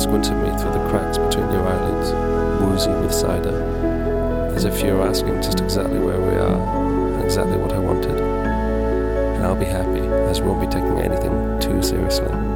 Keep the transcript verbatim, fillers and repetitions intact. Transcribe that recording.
squint at me through the cracks between your eyelids, woozy with cider, as if you were asking just exactly where we are and exactly what I wanted. And I'll be happy, as we won't be taking anything too seriously.